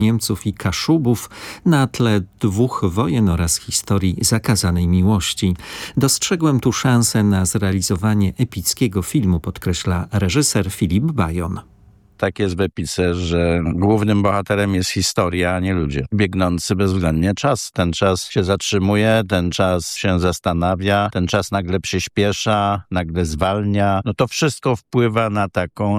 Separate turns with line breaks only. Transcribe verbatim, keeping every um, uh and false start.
Niemców i Kaszubów na tle dwóch wojen oraz historii zakazanej miłości. Dostrzegłem tu szansę na zrealizowanie epickiego filmu, podkreśla reżyser Filip Bajon.
Tak jest w epice, że głównym bohaterem jest historia, a nie ludzie. Biegnący bezwzględnie czas. Ten czas się zatrzymuje, ten czas się zastanawia, ten czas nagle przyspiesza, nagle zwalnia. No to wszystko wpływa na taką